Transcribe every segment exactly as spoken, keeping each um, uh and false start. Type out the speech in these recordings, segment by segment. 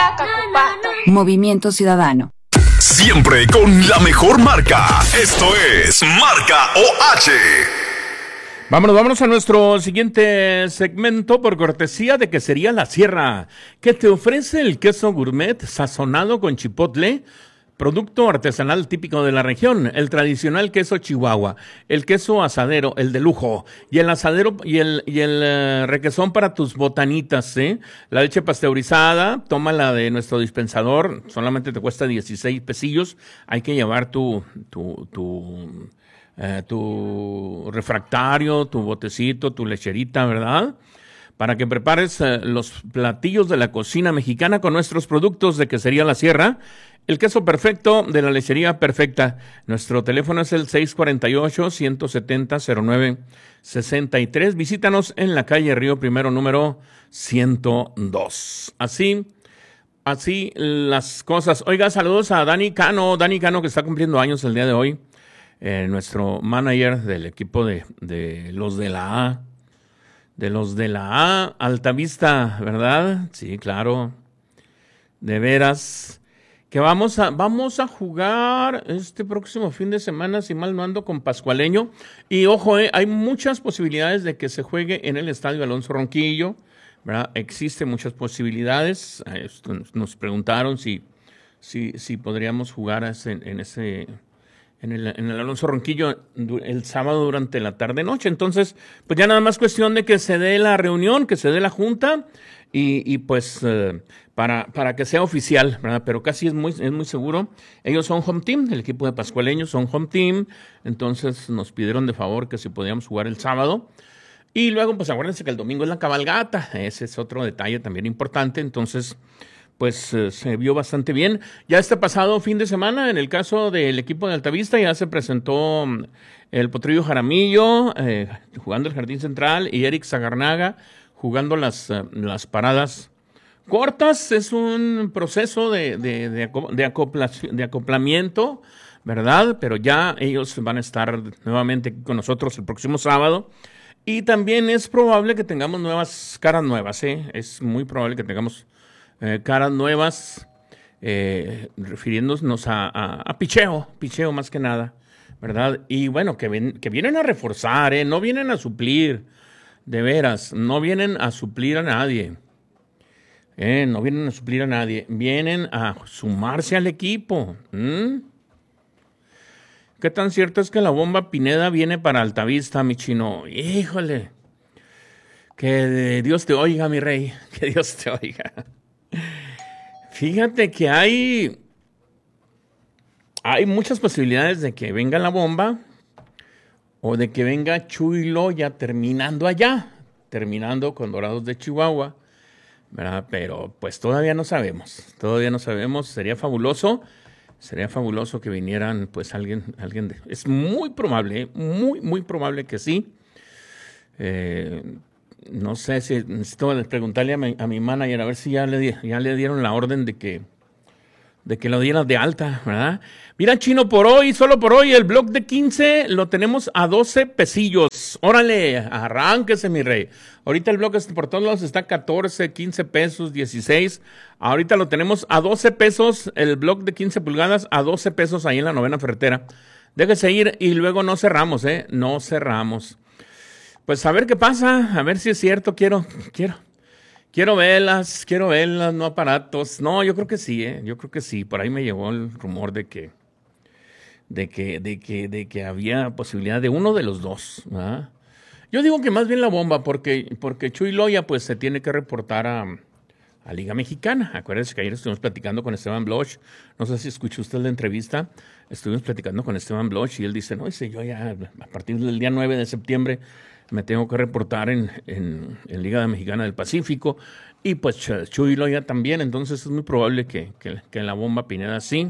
Movimiento Ciudadano. Siempre con la mejor marca. Esto es Marca O H. Vámonos, vámonos a nuestro siguiente segmento por cortesía de Quesería La Sierra, que te ofrece el queso gourmet sazonado con chipotle, producto artesanal típico de la región, el tradicional queso chihuahua, el queso asadero, el de lujo, y el asadero y el, y el uh, requesón para tus botanitas, ¿eh? La leche pasteurizada, tómala de nuestro dispensador, solamente te cuesta dieciséis pesillos, hay que llevar tu, tu, tu, eh, tu refractario, tu botecito, tu lecherita, ¿verdad?, para que prepares eh, los platillos de la cocina mexicana con nuestros productos de Quesería La Sierra. El queso perfecto de la lechería perfecta. Nuestro teléfono es el seis cuatro ocho, uno siete cero, cero nueve seis tres. Visítanos en la calle Río Primero, número ciento dos. Así, así las cosas. Oiga, saludos a Dani Cano. Dani Cano, que está cumpliendo años el día de hoy. Eh, nuestro manager del equipo de, de los de la A. De los de la A, Altavista, ¿verdad? Sí, claro. De veras. Que vamos a, vamos a jugar este próximo fin de semana, si mal no ando, con Pascualeño. Y ojo, eh, hay muchas posibilidades de que se juegue en el Estadio Alonso Ronquillo, ¿verdad? Existen muchas posibilidades. Esto, nos preguntaron si, si, si podríamos jugar en, en ese... En el, en el Alonso Ronquillo el sábado durante la tarde-noche. Entonces, pues ya nada más cuestión de que se dé la reunión, que se dé la junta y, y pues eh, para, para que sea oficial, ¿verdad? Pero casi es muy, es muy seguro. Ellos son home team, el equipo de Pascualeños son home team, entonces nos pidieron de favor que si podíamos jugar el sábado. Y luego, pues acuérdense que el domingo es la cabalgata, ese es otro detalle también importante, entonces... pues eh, se vio bastante bien. Ya este pasado fin de semana, en el caso del equipo de Altavista, ya se presentó um, el Potrillo Jaramillo eh, jugando el Jardín Central y Eric Zagarnaga jugando las, uh, las paradas cortas. Es un proceso de, de, de, de, acopla, de acoplamiento, ¿verdad? Pero ya ellos van a estar nuevamente con nosotros el próximo sábado. Y también es probable que tengamos nuevas caras nuevas, ¿eh? Es muy probable que tengamos Eh, caras nuevas, eh, refiriéndonos a, a, a picheo, picheo más que nada, ¿verdad? Y bueno, que, ven, que vienen a reforzar, ¿eh? No vienen a suplir, de veras, no vienen a suplir a nadie, ¿eh? No vienen a suplir a nadie, vienen a sumarse al equipo. ¿Mm? ¿Qué tan cierto es que la bomba Pineda viene para Altavista, mi chino? Híjole, que Dios te oiga, mi rey, que Dios te oiga. Fíjate que hay, hay muchas posibilidades de que venga la bomba o de que venga Chuy Loya terminando allá, terminando con Dorados de Chihuahua, ¿verdad? Pero pues todavía no sabemos, todavía no sabemos, sería fabuloso, sería fabuloso que vinieran pues alguien, alguien de, es muy probable, muy, muy probable que sí. Eh, No sé si necesito preguntarle a mi, a mi manager a ver si ya le, ya le dieron la orden de que, de que lo dieran de alta, ¿verdad? Mira, chino, por hoy, solo por hoy, el block de quince lo tenemos a doce pesillos. Órale, arránquese, mi rey. Ahorita el block por todos lados está a catorce, quince pesos, dieciséis. Ahorita lo tenemos a doce pesos, el block de quince pulgadas a doce pesos ahí en la novena ferretera. Déjese ir y luego no cerramos, ¿eh? No cerramos. Pues a ver qué pasa, a ver si es cierto, quiero, quiero, quiero velas, quiero velas, no aparatos. No, yo creo que sí, eh, yo creo que sí. Por ahí me llegó el rumor de que, de que, de que, de que había posibilidad de uno de los dos, ¿verdad? Yo digo que más bien la bomba, porque, porque Chuy Loya pues se tiene que reportar a, a Liga Mexicana. Acuérdense que ayer estuvimos platicando con Esteban Bloch, no sé si escuchó usted la entrevista, estuvimos platicando con Esteban Bloch y él dice, no, dice, yo ya a partir del día nueve de septiembre me tengo que reportar en, en, en Liga Mexicana del Pacífico y pues Chuy Loya también, entonces es muy probable que, que, que la bomba Pineda sí,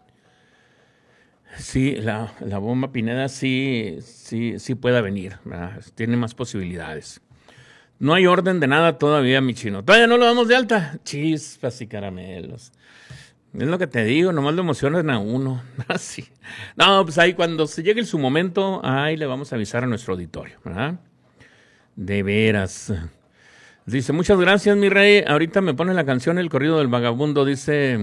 sí, la, la bomba Pineda sí, sí, sí pueda venir, ¿verdad? Tiene más posibilidades. No hay orden de nada todavía, mi chino. Todavía no lo damos de alta. Chispas y caramelos. Es lo que te digo, nomás lo emocionan a uno. Así. No, pues ahí cuando se llegue su momento, ahí le vamos a avisar a nuestro auditorio, ¿verdad? De veras. Dice, muchas gracias, mi rey. Ahorita me pone la canción El corrido del vagabundo. Dice,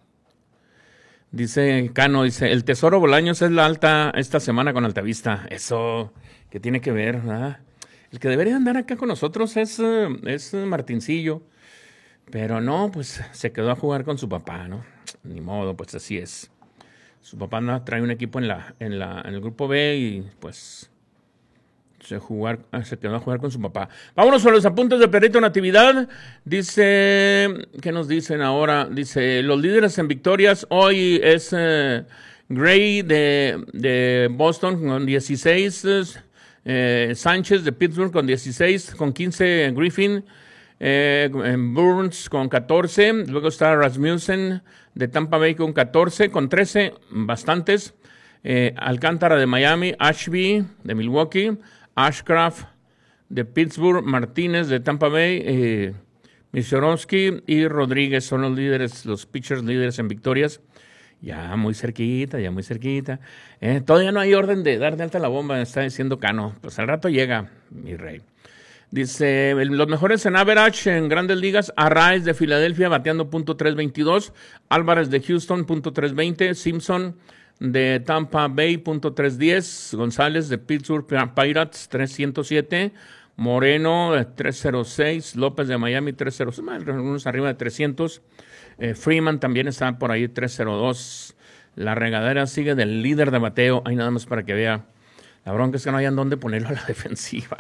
dice Cano, dice, el Tesoro Bolaños es la alta esta semana con Altavista. Eso, ¿qué tiene que ver? ¿Verdad? El que debería andar acá con nosotros es, es Martincillo. Pero no, pues se quedó a jugar con su papá, ¿no? Ni modo, pues así es. Su papá no, trae un equipo en, la, en, la, en el grupo B y pues... Se, jugar, se quedó a jugar con su papá. Vámonos a los apuntes de Perrito Natividad. Dice, ¿qué nos dicen ahora? Dice, los líderes en victorias. Hoy es eh, Gray de, de Boston con dieciséis. Eh, Sánchez de Pittsburgh con dieciséis. Con quince Griffin. Eh, Burns con catorce. Luego está Rasmussen de Tampa Bay con catorce. Con trece, bastantes. Eh, Alcántara de Miami. Ashby de Milwaukee. Ashcraft de Pittsburgh, Martínez de Tampa Bay, eh, Michorowski y Rodríguez son los líderes, los pitchers líderes en victorias. Ya muy cerquita, ya muy cerquita. Eh, todavía no hay orden de dar de alta la bomba, está diciendo Cano. Pues al rato llega, mi rey. Dice, los mejores en average en grandes ligas, Arraez de Filadelfia bateando punto tres veintidós, Álvarez de Houston punto tres veinte, Simpson de Tampa Bay, punto trescientos diez, González de Pittsburgh Pirates, trescientos siete, Moreno, trescientos seis, López de Miami, trescientos seis, algunos arriba de trescientos, eh, Freeman también está por ahí, trescientos dos, la regadera sigue del líder de bateo, ahí nada más para que vea, la bronca es que no hayan dónde ponerlo a la defensiva.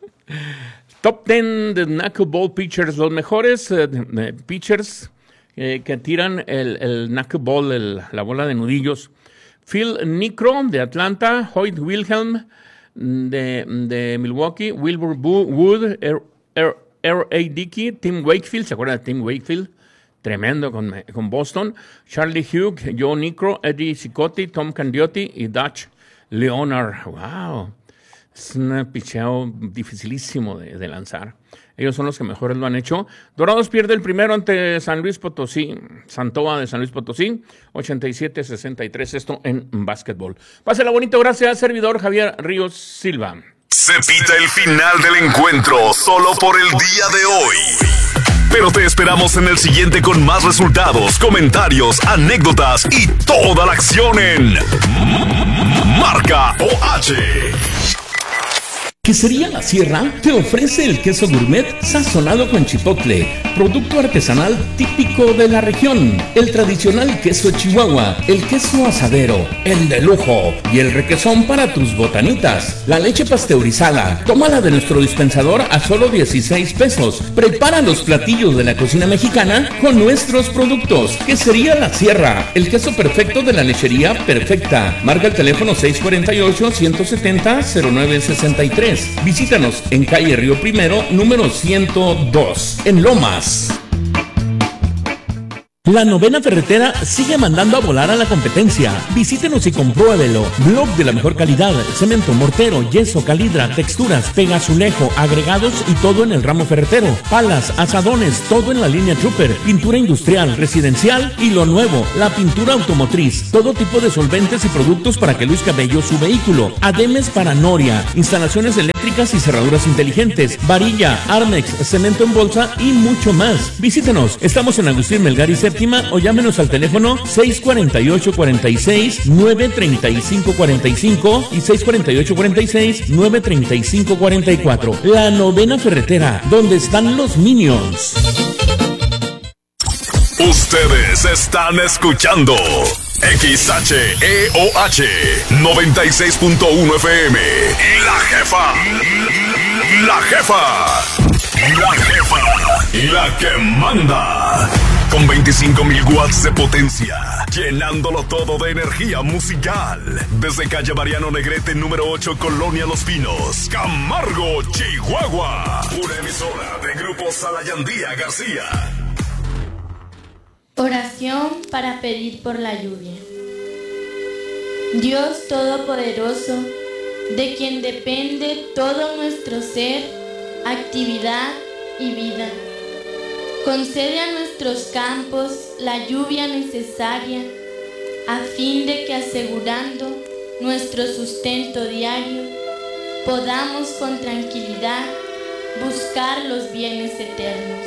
Top diez de knuckleball pitchers, los mejores eh, pitchers eh, que tiran el, el knuckleball, el, la bola de nudillos. Phil Niekro de Atlanta, Hoyt Wilhelm de, de Milwaukee, Wilbur Wood, R A Dickey, Tim Wakefield, ¿se acuerdan de Tim Wakefield? Tremendo con, con Boston, Charlie Hugh, Joe Niekro, Eddie Cicotti, Tom Candiotti y Dutch Leonard. ¡Wow! Es un picheo dificilísimo de, de lanzar. Ellos son los que mejores lo han hecho. Dorados pierde el primero ante San Luis Potosí. Santoa de San Luis Potosí, ochenta y siete sesenta y tres. Esto en básquetbol. Pásela bonito, gracias, servidor Javier Ríos Silva. Se pita el final del encuentro solo por el día de hoy. Pero te esperamos en el siguiente con más resultados, comentarios, anécdotas y toda la acción en Marca O H. Quesería La Sierra te ofrece el queso gourmet sazonado con chipotle, producto artesanal típico de la región, el tradicional queso Chihuahua, el queso asadero, el de lujo y el requesón para tus botanitas, la leche pasteurizada, tómala de nuestro dispensador a solo dieciséis pesos. Prepara los platillos de la cocina mexicana con nuestros productos. Quesería La Sierra, el queso perfecto de la lechería perfecta. Marca el teléfono seis cuatro ocho, uno siete cero, cero nueve seis tres. Visítanos en calle Río Primero, número ciento dos, en Lomas. La Novena Ferretera sigue mandando a volar a la competencia. Visítenos y compruébelo. Blog de la mejor calidad, cemento, mortero, yeso, calidra, texturas, pegazulejo, agregados y todo en el ramo ferretero. Palas, asadones, todo en la línea Trooper, pintura industrial, residencial y lo nuevo, la pintura automotriz. Todo tipo de solventes y productos para que luzca bello su vehículo. Ademes para noria, instalaciones eléctricas y cerraduras inteligentes, varilla, Armex, cemento en bolsa y mucho más. Visítenos. Estamos en Agustín Melgar y Séptima o llámenos al teléfono seis cuatro ocho, cuatro seis, nueve tres cinco cuatro cinco y seis cuatro ocho, cuatro seis, nueve tres cinco cuatro cuatro. La Novena Ferretera, donde están los Minions. Ustedes están escuchando X H E O H noventa y seis punto uno F M. La jefa. La jefa. La jefa. La que manda. Con veinticinco mil watts de potencia, llenándolo todo de energía musical. Desde calle Mariano Negrete, número ocho, Colonia Los Pinos, Camargo, Chihuahua. Una emisora de Grupo Salayandía García. Oración para pedir por la lluvia. Dios Todopoderoso, de quien depende todo nuestro ser, actividad y vida, concede a nuestros campos la lluvia necesaria a fin de que, asegurando nuestro sustento diario, podamos con tranquilidad buscar los bienes eternos.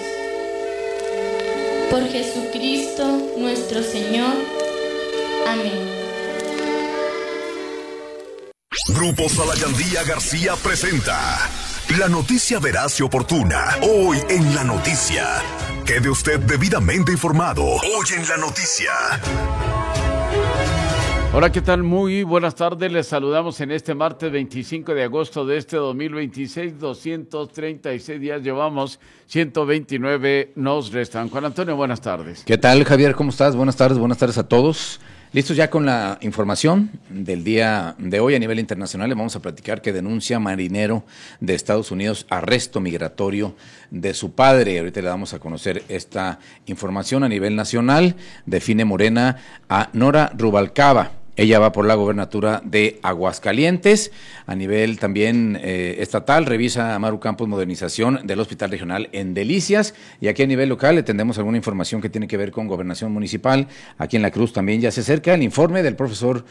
Por Jesucristo nuestro Señor. Amén. Grupo Salayandía García presenta la noticia veraz y oportuna. Hoy en La Noticia. Quede usted debidamente informado. Hoy en La Noticia. Hola, ¿qué tal? Muy buenas tardes. Les saludamos en este martes veinticinco de agosto de este dos mil veintiséis. doscientos treinta y seis días llevamos, ciento veintinueve nos restan. Juan Antonio, buenas tardes. ¿Qué tal, Javier? ¿Cómo estás? Buenas tardes, buenas tardes a todos. Listos ya con la información del día de hoy a nivel internacional. Le vamos a platicar que denuncia marinero de Estados Unidos arresto migratorio de su padre. Ahorita le damos a conocer esta información a nivel nacional. Define Morena a Nora Rubalcaba. Ella va por la gobernatura de Aguascalientes. A nivel también eh, estatal, revisa a Maru Campos modernización del Hospital Regional en Delicias. Y aquí a nivel local le tendremos alguna información que tiene que ver con gobernación municipal. Aquí en La Cruz también ya se acerca el informe del profesor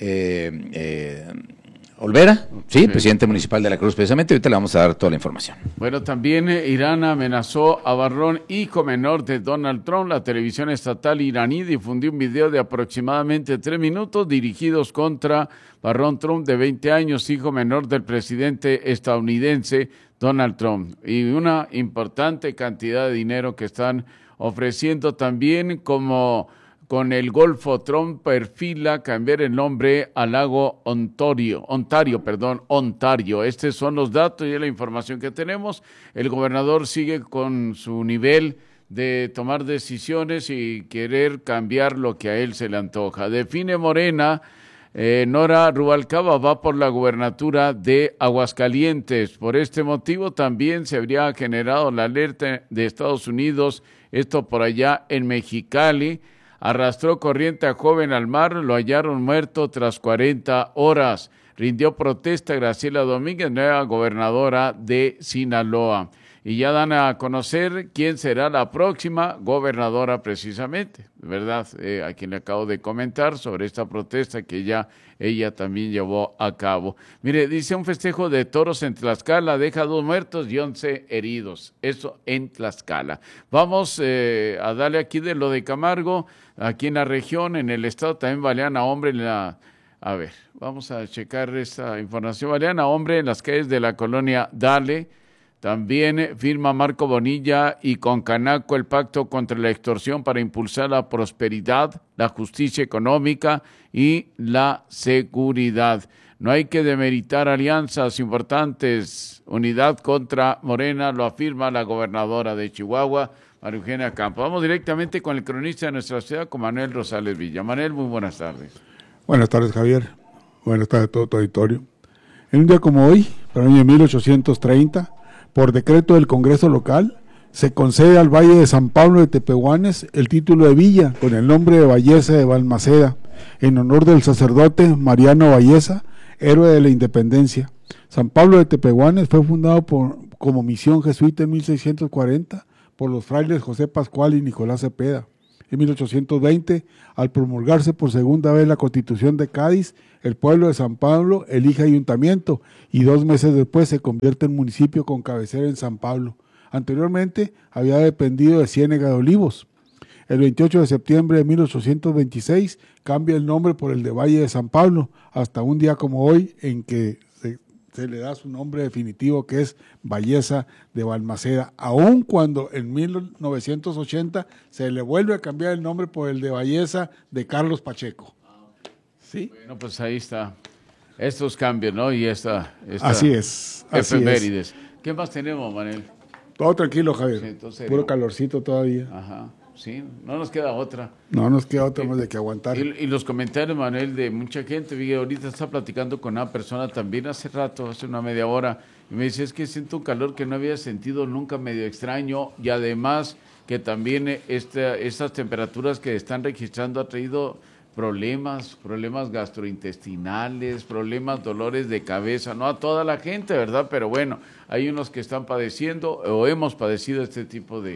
eh, eh, Olvera, sí, sí, presidente municipal de La Cruz precisamente. Ahorita le vamos a dar toda la información. Bueno, también eh, Irán amenazó a Barrón, hijo menor de Donald Trump. La televisión estatal iraní difundió un video de aproximadamente tres minutos dirigidos contra Barrón Trump, de veinte años, hijo menor del presidente estadounidense Donald Trump. Y una importante cantidad de dinero que están ofreciendo también, como con el Golfo. Trump perfila cambiar el nombre al lago Ontario, Ontario, perdón, Ontario. Estos son los datos y la información que tenemos. El gobernador sigue con su nivel de tomar decisiones y querer cambiar lo que a él se le antoja. Define Morena, eh, Nora Rubalcaba va por la gubernatura de Aguascalientes. Por este motivo también se habría generado la alerta de Estados Unidos, esto por allá en Mexicali. Arrastró corriente a joven al mar, lo hallaron muerto tras cuarenta horas. Rindió protesta Graciela Domínguez, nueva gobernadora de Sinaloa. Y ya dan a conocer quién será la próxima gobernadora precisamente, ¿verdad? Eh, a quien le acabo de comentar sobre esta protesta que ya ella también llevó a cabo. Mire, dice un festejo de toros en Tlaxcala, deja dos muertos y once heridos. Eso en Tlaxcala. Vamos eh, a darle aquí de lo de Camargo, aquí en la región, en el estado también balean a hombre en la... A ver, vamos a checar esta información. Balean a hombre en las calles de la colonia Dale. También firma Marco Bonilla y con Canaco el pacto contra la extorsión para impulsar la prosperidad, la justicia económica y la seguridad. No hay que demeritar alianzas importantes. Unidad contra Morena, lo afirma la gobernadora de Chihuahua, María Eugenia Campos. Vamos directamente con el cronista de nuestra ciudad, con Manuel Rosales Villa. Manuel, muy buenas tardes. Buenas tardes, Javier. Buenas tardes a todo tu auditorio. En un día como hoy, para el año mil ochocientos treinta, por decreto del Congreso local, se concede al Valle de San Pablo de Tepehuanes el título de villa con el nombre de Valleza de Balmaceda, en honor del sacerdote Mariano Valleza, héroe de la independencia. San Pablo de Tepehuanes fue fundado por, como misión jesuita en mil seiscientos cuarenta por los frailes José Pascual y Nicolás Cepeda. En mil ochocientos veinte, al promulgarse por segunda vez la Constitución de Cádiz, el pueblo de San Pablo elige ayuntamiento y dos meses después se convierte en municipio con cabecera en San Pablo. Anteriormente había dependido de Ciénega de Olivos. El veintiocho de septiembre de mil ochocientos veintiséis cambia el nombre por el de Valle de San Pablo, hasta un día como hoy en que se, se le da su nombre definitivo, que es Valleza de Balmaceda, aun cuando en mil novecientos ochenta se le vuelve a cambiar el nombre por el de Valleza de Carlos Pacheco. ¿Sí? Bueno, pues ahí está. Estos cambios, ¿no? Y esta, esta así es. Así efemérides. es. ¿Qué más tenemos, Manuel? Todo tranquilo, Javier. Sí, entonces, puro calorcito todavía. Ajá. Sí, no nos queda otra. No nos queda otra más de que aguantar. Y, y los comentarios, Manuel, de mucha gente. Vi, ahorita está platicando con una persona también hace rato, hace una media hora, y me dice, es que siento un calor que no había sentido nunca, medio extraño, y además que también esta, estas temperaturas que están registrando ha traído problemas, problemas gastrointestinales, problemas, dolores de cabeza, no a toda la gente, ¿verdad? Pero bueno, hay unos que están padeciendo o hemos padecido este tipo de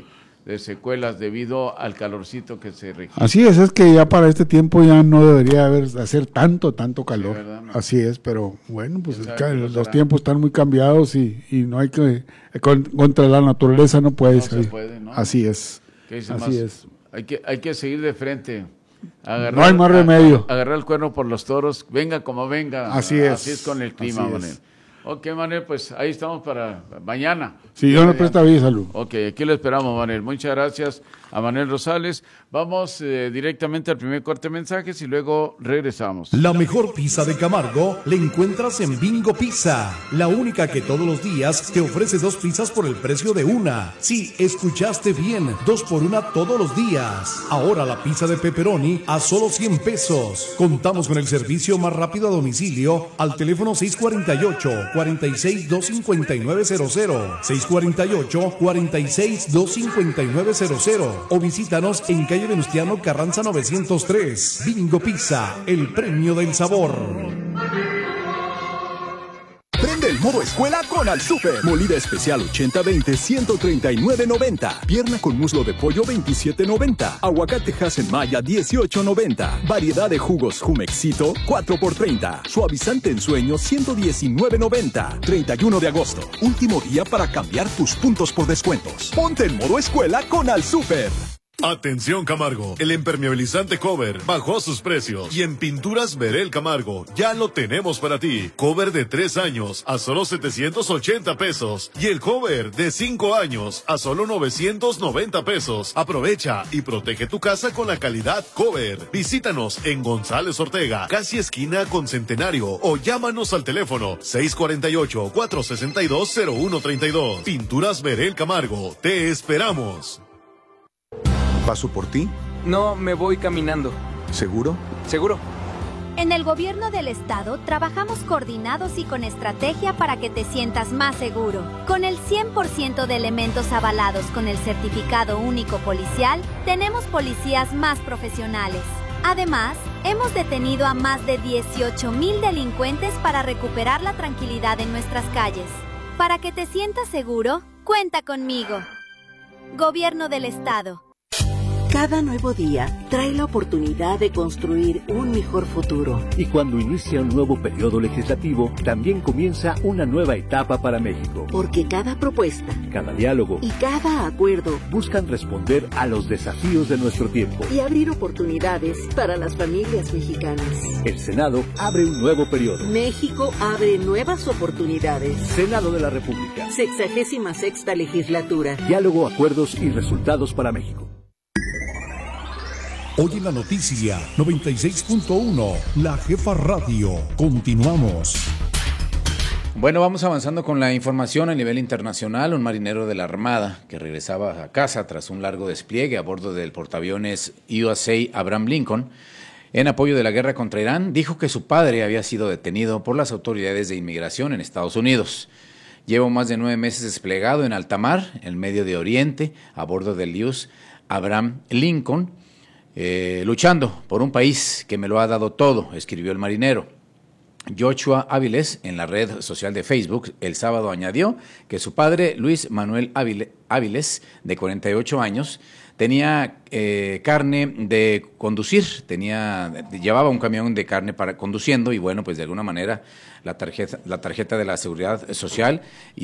de secuelas debido al calorcito que se registra. Así es, es que ya para este tiempo ya no debería haber hacer tanto, tanto calor. Sí, ¿verdad? No. Así es, pero bueno, pues ¿Quién el sabe ca- qué los pasará? tiempos están muy cambiados y, y no hay que, con- contra la naturaleza no puede No ser. se puede, ¿no? Así es, ¿Qué dice así más? es. Hay que, hay que seguir de frente. Agarrar, No hay más remedio. a- a- agarrar el cuerno por los toros, venga como venga. Así es. Así es con el clima, Así Manuel. es. Ok, Manuel, pues ahí estamos para mañana. Si Dios nos presta vida y salud. Ok, aquí lo esperamos, Manuel. Muchas gracias a Manuel Rosales. Vamos eh, directamente al primer corte de mensajes y luego regresamos. La mejor pizza de Camargo la encuentras en Bingo Pizza, la única que todos los días te ofrece dos pizzas por el precio de una. Sí, escuchaste bien, dos por una todos los días. Ahora la pizza de pepperoni a solo cien pesos. Contamos con el servicio más rápido a domicilio al teléfono seis cuatro ocho, cuatro seis dos cinco nueve cero cero, seis cuatro ocho, cuatro seis dos cinco nueve cero cero o visítanos en calle Venustiano Carranza novecientos tres. Bingo Pizza, el premio del sabor. Prende el modo escuela con Al Super. Molida especial ochenta veinte, ciento treinta y nueve noventa. Pierna con muslo de pollo veintisiete noventa. Aguacate Hasenmaya dieciocho noventa. Variedad de jugos Jumexito cuatro por treinta. Suavizante en sueño ciento diecinueve noventa. treinta y uno de agosto. Último día para cambiar tus puntos por descuentos. Ponte en modo escuela con Al Super. Atención Camargo, el impermeabilizante Cover bajó sus precios y en Pinturas Verel Camargo ya lo tenemos para ti. Cover de tres años a solo setecientos ochenta pesos y el cover de cinco años a solo novecientos noventa pesos. Aprovecha y protege tu casa con la calidad Cover. Visítanos en González Ortega, casi esquina con Centenario o llámanos al teléfono seis cuatro ocho, cuatro seis dos, cero uno tres dos. Pinturas Verel Camargo, te esperamos. ¿Paso por ti? No, me voy caminando. ¿Seguro? ¿Seguro? En el gobierno del estado trabajamos coordinados y con estrategia para que te sientas más seguro. Con el cien por ciento de elementos avalados con el certificado único policial, tenemos policías más profesionales. Además, hemos detenido a más de dieciocho mil delincuentes para recuperar la tranquilidad en nuestras calles. Para que te sientas seguro, cuenta conmigo. Gobierno del estado. Cada nuevo día trae la oportunidad de construir un mejor futuro. Y cuando inicia un nuevo periodo legislativo, también comienza una nueva etapa para México. Porque cada propuesta, cada diálogo y cada acuerdo buscan responder a los desafíos de nuestro tiempo y abrir oportunidades para las familias mexicanas. El Senado abre un nuevo periodo. México abre nuevas oportunidades. Senado de la República. Sexagésima sexta legislatura. Diálogo, acuerdos y resultados para México. Hoy en la noticia noventa y seis punto uno, La Jefa Radio. Continuamos. Bueno, vamos avanzando con la información a nivel internacional. Un marinero de la Armada que regresaba a casa tras un largo despliegue a bordo del portaaviones U S A Abraham Lincoln en apoyo de la guerra contra Irán, dijo que su padre había sido detenido por las autoridades de inmigración en Estados Unidos. Llevo más de nueve meses desplegado en alta mar, en medio de Oriente, a bordo del U S A Abraham Lincoln, Eh, luchando por un país que me lo ha dado todo, escribió el marinero. Joshua Áviles, en la red social de Facebook, el sábado añadió que su padre, Luis Manuel Áviles, de cuarenta y ocho años, tenía eh, carne de conducir, tenía, llevaba un camión de carne para conduciendo y bueno, pues de alguna manera la tarjeta, la tarjeta de la Seguridad Social